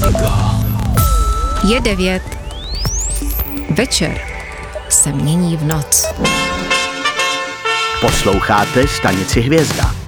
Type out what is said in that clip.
Je 9. Večer se mění v noc. Posloucháte stanici Hvězda.